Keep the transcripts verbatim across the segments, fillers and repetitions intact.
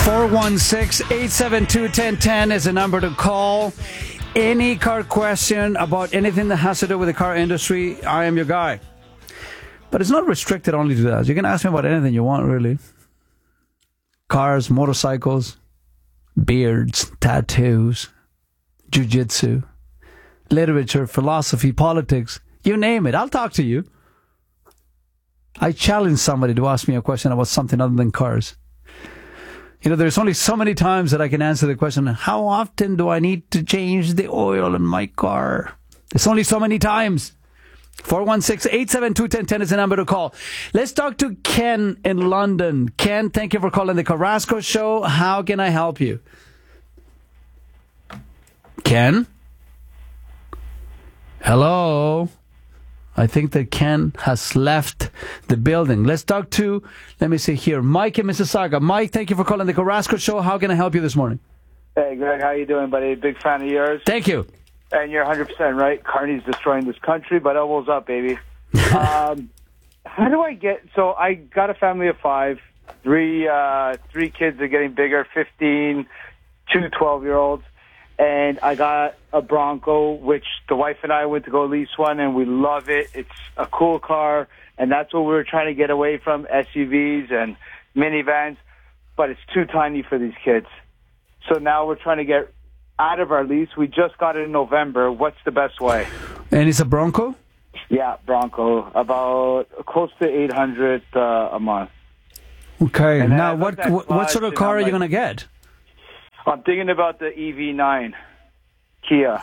four one six, eight seven two, one zero one zero is the number to call. Any car question about anything that has to do with the car industry, I am your guy. But it's not restricted only to that. You can ask me about anything you want, really. Cars, motorcycles, beards, tattoos, jiu-jitsu, literature, philosophy, politics, you name it. I'll talk to you. I challenge somebody to ask me a question about something other than cars. You know, there's only so many times that I can answer the question, how often do I need to change the oil in my car? There's only so many times. four one six, eight seven two, one zero one zero is the number to call. Let's talk to Ken in London. Ken, thank you for calling the Carrasco Show. How can I help you? Ken? Hello? I think that Ken has left the building. Let's talk to, let me see here, Mike in Mississauga. Mike, thank you for calling the Carrasco Show. How can I help you this morning? Hey, Greg, how you doing, buddy? Big fan of yours. Thank you. And you're one hundred percent right. Carney's destroying this country, but elbows up, baby. um, how do I get... So I got a family of five. Three uh, three kids are getting bigger, fifteen, two twelve-year-olds. And I got a Bronco, which the wife and I went to go lease one, and we love it. It's a cool car, and that's what we were trying to get away from, S U Vs and minivans. But it's too tiny for these kids. So now we're trying to get out of our lease. We just got it in November. What's the best way? And it's a Bronco? Yeah, Bronco. About close to eight hundred uh, a month. Okay. And now, what what, what sort of car are you going to get? I'm thinking about the E V nine Kia.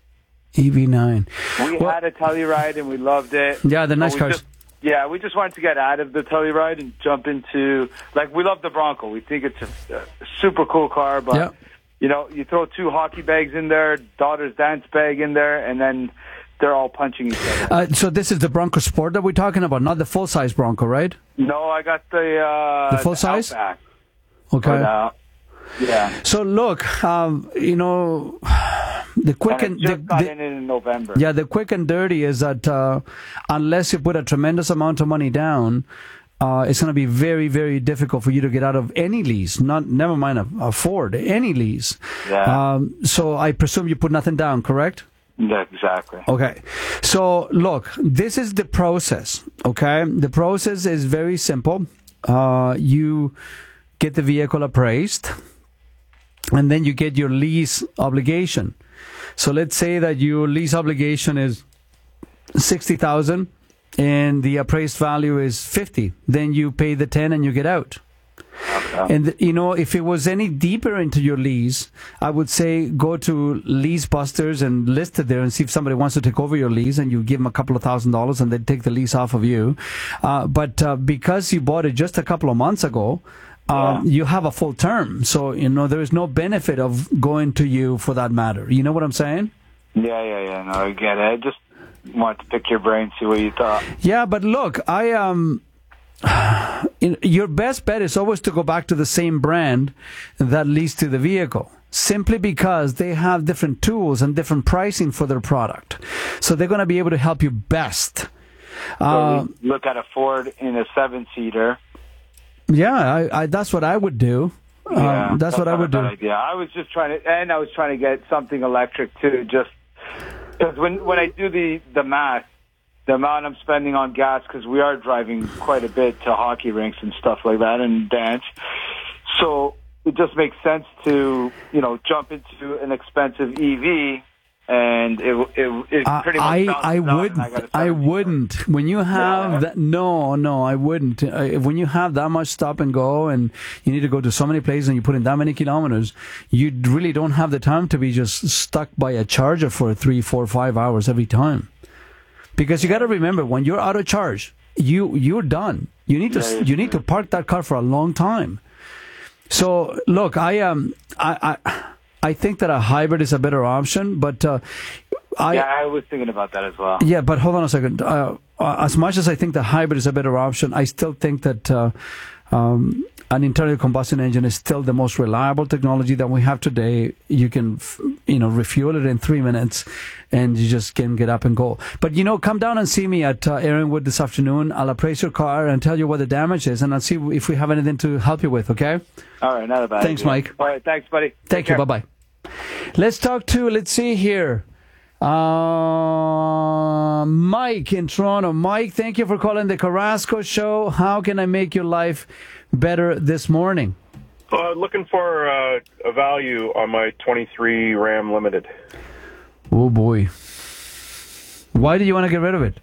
E V nine. We well, had a Telluride and we loved it. Yeah, the nice cars. Just, yeah, we just wanted to get out of the Telluride and jump into, like, we love the Bronco. We think it's a, a super cool car, but, yeah. you know, you throw two hockey bags in there, daughter's dance bag in there, and then they're all punching each other. Uh, so this is the Bronco Sport that we're talking about, not the full-size Bronco, right? No, I got the... Uh, the full-size? The Outback. Okay. But, uh, yeah. So look, um, you know, the quick and, and it just the, got the, in in November. Yeah, the quick and dirty is that uh, unless you put a tremendous amount of money down, uh, it's going to be very, very difficult for you to get out of any lease. Not, never mind a, a Ford, any lease. Yeah. Um, so I presume you put nothing down, correct? Yeah, exactly. Okay. So look, this is the process. Okay, the process is very simple. Uh, you get the vehicle appraised. And then you get your lease obligation. So let's say that your lease obligation is sixty thousand and the appraised value is fifty. Then you pay the ten and you get out. Okay. And, you know, if it was any deeper into your lease, I would say go to Lease Busters and list it there and see if somebody wants to take over your lease, and you give them a couple of thousand dollars and they take the lease off of you. Uh, but uh, because you bought it just a couple of months ago, Um, yeah. you have a full term. So, you know, there is no benefit of going to you for that matter. You know what I'm saying? Yeah, yeah, yeah. No, I get it. I just wanted to pick your brain, see what you thought. Yeah, but look, I um, your best bet is always to go back to the same brand that leads to the vehicle. Simply because they have different tools and different pricing for their product. So they're going to be able to help you best. So uh, look at a Ford in a seven-seater. Yeah, I, I, that's what I would do. Yeah, um, that's, that's what I would do. Idea. I was just trying to, and I was trying to get something electric too. Just because when when I do the the math, the amount I'm spending on gas, because we are driving quite a bit to hockey rinks and stuff like that and dance. So it just makes sense to you know jump into an expensive E V. And it, it, it pretty much I, I wouldn't. I, I wouldn't. When you have yeah. that, no, no, I wouldn't. Uh, when you have that much stop and go, and you need to go to so many places, and you put in that many kilometers, you really don't have the time to be just stuck by a charger for three, four, five hours every time. Because you got to remember, when you're out of charge, you you're done. You need to yeah, you need true. to park that car for a long time. So look, I um I. I I think that a hybrid is a better option, but uh, I... Yeah, I was thinking about that as well. Yeah, but hold on a second. Uh, as much as I think the hybrid is a better option, I still think that uh, Um, an internal combustion engine is still the most reliable technology that we have today. You can, you know, refuel it in three minutes and you just can get up and go. But, you know, come down and see me at uh, Aaronwood this afternoon. I'll appraise your car and tell you what the damage is, and I'll see if we have anything to help you with, okay? All right, not a bad Thanks, idea. Mike. All right, thanks, buddy. Thank you. Bye-bye. Let's talk to, let's see here. Uh, Mike in Toronto. Mike, thank you for calling the Carrasco Show. How can I make your life better this morning? Uh, looking for uh, a value on my twenty-three Ram Limited. Oh, boy. Why do you want to get rid of it?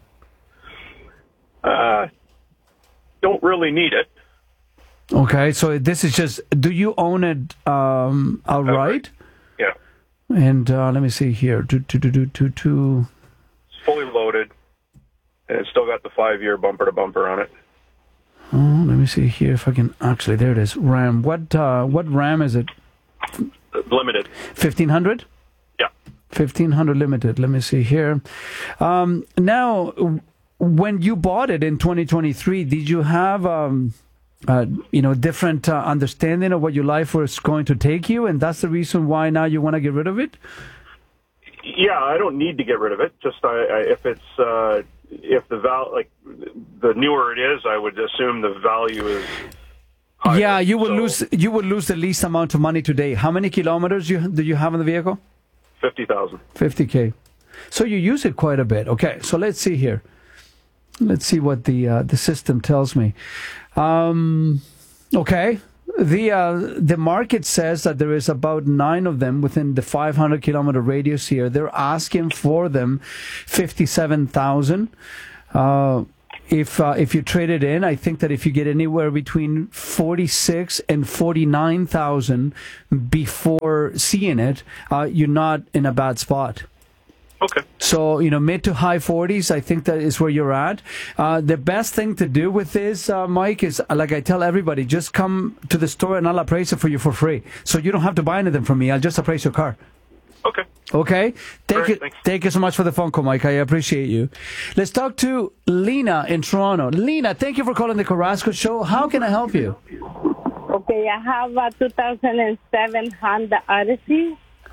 Uh, don't really need it. Okay, so this is just, do you own it um, outright? Yeah. And uh, let me see here. Do, do, do, do, do, do. It's fully loaded, and it's still got the five-year bumper-to-bumper on it. Oh, let me see here if I can, actually, there it is. Ram. What, uh, what Ram is it? Limited. fifteen hundred? Yeah. fifteen hundred Limited. Let me see here. Um, now, when you bought it in twenty twenty-three, did you have... Um, Uh, you know, different uh, understanding of what your life was going to take you, and that's the reason why now you want to get rid of it? Yeah, I don't need to get rid of it. Just I, I, if it's uh, if the val like the newer it is, I would assume the value is higher. Yeah, you will So, lose you will lose the least amount of money today. How many kilometers you do you have in the vehicle? fifty thousand. fifty K. So you use it quite a bit. Okay, so let's see here. Let's see what the uh, the system tells me. Um, okay, the uh, the market says that there is about nine of them within the five hundred kilometer radius here. They're asking for them fifty-seven thousand. Uh, if uh, if you trade it in, I think that if you get anywhere between forty-six and forty-nine thousand before seeing it, uh, you're not in a bad spot. Okay. So, you know, mid to high forties, I think that is where you're at. Uh, the best thing to do with this, uh, Mike, is like I tell everybody, just come to the store and I'll appraise it for you for free. So you don't have to buy anything from me. I'll just appraise your car. Okay. Okay? Thank All right, you. thanks. Thank you so much for the phone call, Mike. I appreciate you. Let's talk to Lena in Toronto. Lena, thank you for calling the Carrasco Show. How can I help you? Okay, I have a two thousand seven Honda Odyssey.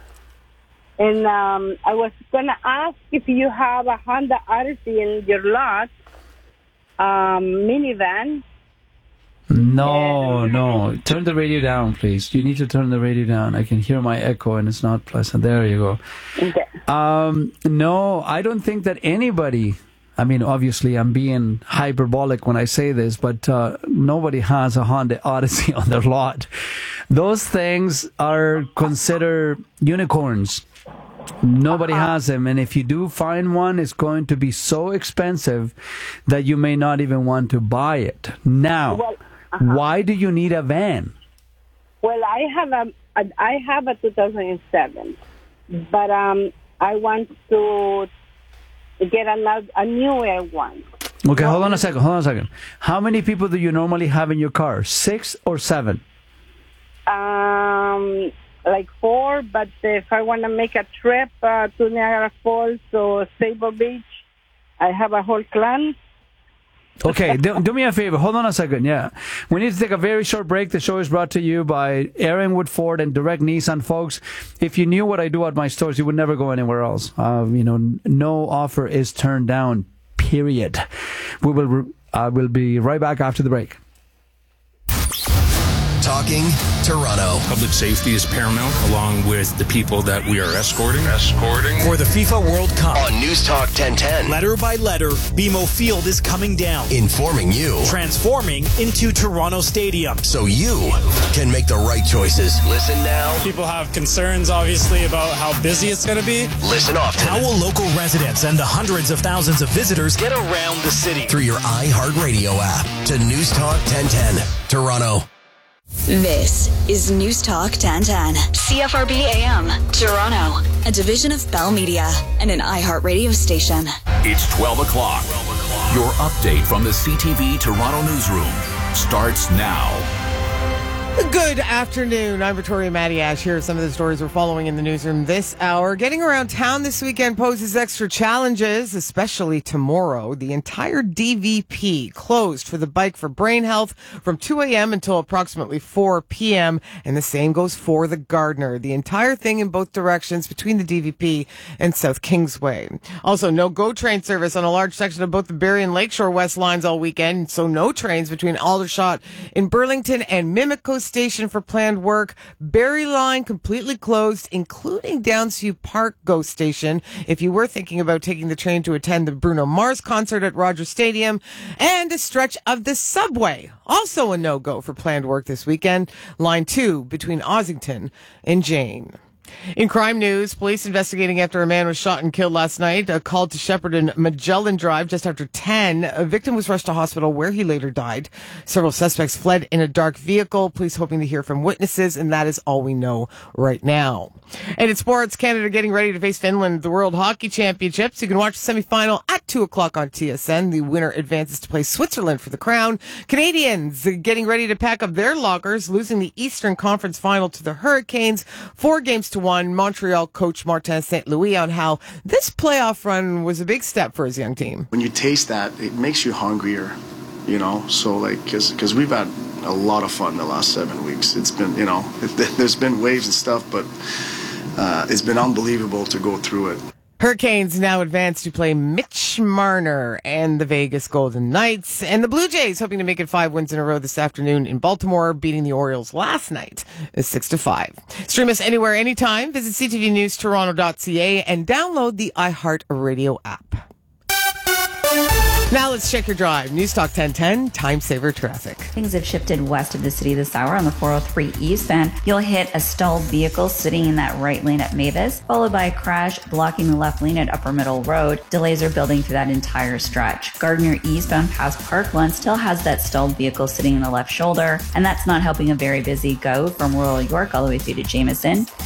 And um, I was going to ask if you have a Honda Odyssey in your lot, um, minivan. No, no. Turn the radio down, please. You need to turn the radio down. I can hear my echo and it's not pleasant. There you go. Okay. Um, no, I don't think that anybody... I mean, obviously, I'm being hyperbolic when I say this, but uh, nobody has a Honda Odyssey on their lot. Those things are considered unicorns. Nobody has them, and if you do find one, it's going to be so expensive that you may not even want to buy it. Now, Well, uh-huh. why do you need a van? Well, I have a, a I have a two thousand seven, but um, I want to get another a newer one. Okay, hold on a second. Hold on a second. How many people do you normally have in your car? Six or seven? Um, like four, but if I want to make a trip uh, to Niagara Falls or Sable Beach, I have a whole clan. Okay, do, do me a favor. Hold on a second. Yeah. We need to take a very short break. The show is brought to you by Aaronwood Ford and Direct Nissan. Folks, if you knew what I do at my stores, you would never go anywhere else. Uh, you know, no offer is turned down, period. We will, re- uh, we'll be right back after the break. Talking Toronto. Public safety is paramount, along with the people that we are escorting. Escorting. For the FIFA World Cup. On News Talk ten ten. Letter by letter, B M O Field is coming down. Informing you. Transforming into Toronto Stadium. So you can make the right choices. Listen now. People have concerns, obviously, about how busy it's going to be. Listen often. How will local residents and the hundreds of thousands of visitors get around the city? Through your iHeartRadio app to News Talk ten ten. Toronto. This is News Talk ten ten, C F R B A M, Toronto, a division of Bell Media and an iHeart radio station. It's twelve o'clock. Your update from the C T V Toronto newsroom starts now. Good afternoon. I'm Victoria Matiash. Here are some of the stories we're following in the newsroom this hour. Getting around town this weekend poses extra challenges, especially tomorrow. The entire D V P closed for the Bike for Brain Health from two a.m. until approximately four p.m. And the same goes for the Gardner. The entire thing in both directions between the D V P and South Kingsway. Also, no GO train service on a large section of both the Barrie and Lakeshore West lines all weekend. So no trains between Aldershot in Burlington and Mimico Station for planned work. Barrie line completely closed, including Downsview Park GO station if you were thinking about taking the train to attend the Bruno Mars concert at Rogers Stadium. And a stretch of the subway, also a no-go for planned work this weekend. Line two between Ossington and Jane. In crime news, police investigating after a man was shot and killed last night. A call to Shepherd and Magellan Drive just after ten. A victim was rushed to hospital where he later died. Several suspects fled in a dark vehicle. Police hoping to hear from witnesses, and that is all we know right now. And in sports, Canada getting ready to face Finland at the World Hockey Championships. You can watch the semifinal at two o'clock on T S N. The winner advances to play Switzerland for the crown. Canadians getting ready to pack up their lockers, losing the Eastern Conference final to the Hurricanes. Four games to one. Montreal coach Martin Saint Louis on how this playoff run was a big step for his young team. When you taste that, it makes you hungrier, you know? So, like, because because we've had a lot of fun the last seven weeks. It's been, you know, it, there's been waves and stuff, but uh, it's been unbelievable to go through it. Hurricanes now advance to play Mitch Marner and the Vegas Golden Knights. And the Blue Jays hoping to make it five wins in a row this afternoon in Baltimore, beating the Orioles last night is six to five. Stream us anywhere, anytime. Visit c t v news toronto dot c a and download the iHeartRadio app. Now let's check your drive. News Talk ten ten, Time Saver Traffic. Things have shifted west of the city this hour on the four oh three East, and you'll hit a stalled vehicle sitting in that right lane at Mavis, followed by a crash blocking the left lane at Upper Middle Road. Delays are building through that entire stretch. Gardner eastbound past Parkland still has that stalled vehicle sitting in the left shoulder, and that's not helping a very busy go from Royal York all the way through to Jameson.